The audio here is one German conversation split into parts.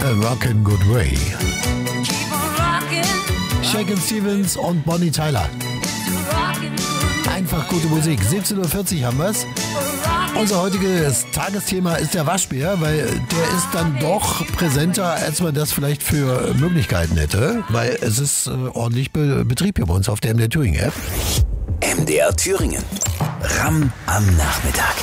A Rockin' Good Way. Shakin' Stevens und Bonnie Tyler. Einfach gute Musik. 17:40 Uhr haben wir's. Unser heutiges Tagesthema ist der Waschbär, weil der ist dann doch präsenter, als man das vielleicht für Möglichkeiten hätte, weil es ist ordentlich Betrieb hier bei uns auf der MDR Thüringen App. MDR Thüringen. Ram am Nachmittag.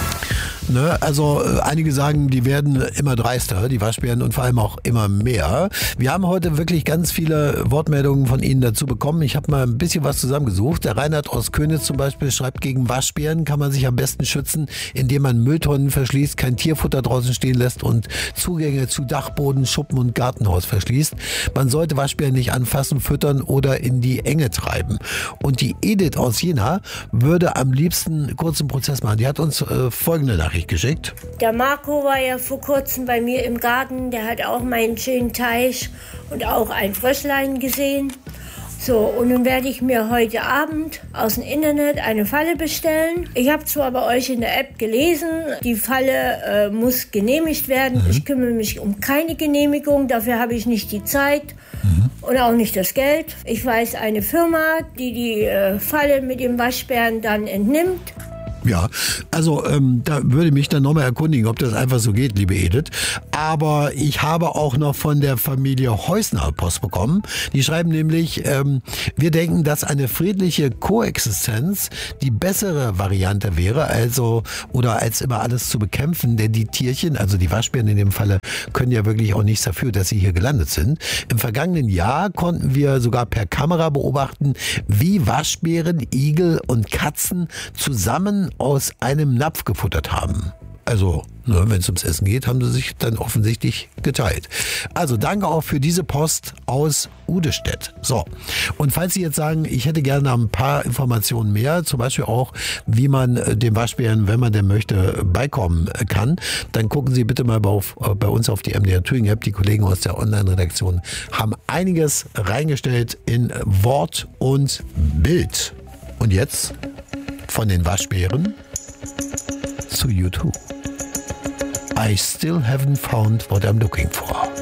Ne, also einige sagen, die werden immer dreister, die Waschbären, und vor allem auch immer mehr. Wir haben heute wirklich ganz viele Wortmeldungen von Ihnen dazu bekommen. Ich habe mal ein bisschen was zusammengesucht. Der Reinhard aus Köniz zum Beispiel schreibt, gegen Waschbären kann man sich am besten schützen, indem man Mülltonnen verschließt, kein Tierfutter draußen stehen lässt und Zugänge zu Dachboden, Schuppen und Gartenhaus verschließt. Man sollte Waschbären nicht anfassen, füttern oder in die Enge treiben. Und die Edith aus Jena würde am liebsten kurzen Prozess machen. Die hat uns folgende Nachricht geschickt. Der Marco war ja vor kurzem bei mir im Garten, der hat auch meinen schönen Teich und auch ein Fröschlein gesehen. So, und nun werde ich mir heute Abend aus dem Internet eine Falle bestellen. Ich habe zwar bei euch in der App gelesen, die Falle muss genehmigt werden. Ich kümmere mich um keine Genehmigung, dafür habe ich nicht die Zeit und auch nicht das Geld. Ich weiß eine Firma, die Falle mit dem Waschbären dann entnimmt. Ja, also da würde ich mich dann nochmal erkundigen, ob das einfach so geht, liebe Edith. Aber ich habe auch noch von der Familie Heusner Post bekommen. Die schreiben nämlich, wir denken, dass eine friedliche Koexistenz die bessere Variante wäre, als immer alles zu bekämpfen. Denn die Tierchen, also die Waschbären in dem Falle, können ja wirklich auch nichts dafür, dass sie hier gelandet sind. Im vergangenen Jahr konnten wir sogar per Kamera beobachten, wie Waschbären, Igel und Katzen zusammen aus einem Napf gefuttert haben. Also, wenn es ums Essen geht, haben sie sich dann offensichtlich geteilt. Also danke auch für diese Post aus Udestedt. So, und falls Sie jetzt sagen, ich hätte gerne ein paar Informationen mehr, zum Beispiel auch, wie man dem Waschbären, wenn man denn möchte, beikommen kann, dann gucken Sie bitte mal bei uns auf die MDR Thüringen App. Die Kollegen aus der Online-Redaktion haben einiges reingestellt in Wort und Bild. Und jetzt von den Waschbären zu U2. I still haven't found what I'm looking for.